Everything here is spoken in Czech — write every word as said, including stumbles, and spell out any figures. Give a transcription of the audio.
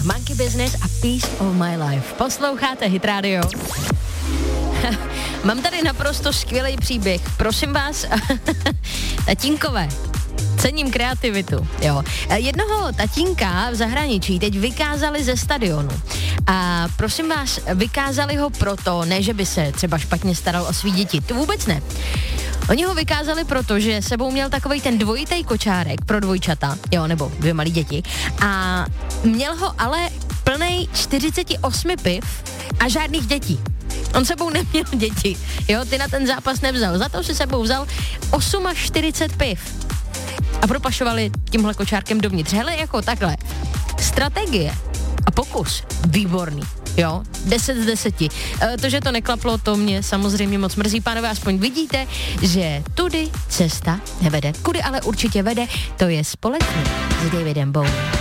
Monkey Business a Piece of My Life. Posloucháte Hit Radio. Mám tady naprosto skvělý příběh. Prosím vás, tatínkové, cením kreativitu, jo. Jednoho tatínka v zahraničí teď vykázali ze stadionu. A prosím vás, vykázali ho proto, ne, že by se třeba špatně staral o svý děti, to vůbec ne. Oni ho vykázali proto, že sebou měl takovej ten dvojitej kočárek pro dvojčata, jo, nebo dvě malý děti, a měl ho ale plnej čtyřicet osm piv a žádných dětí. On sebou neměl děti, jo, ty na ten zápas nevzal, za to si sebou vzal čtyřicet osm piv a propašovali tímhle kočárkem dovnitř. Hele, jako takhle, strategie a pokus, výborný. Jo, deset z deseti. E, to, že to neklaplo, to mě samozřejmě moc mrzí, pánové, aspoň vidíte, že tudy cesta nevede. Kudy ale určitě vede, to je Společný s Davidem Bowie.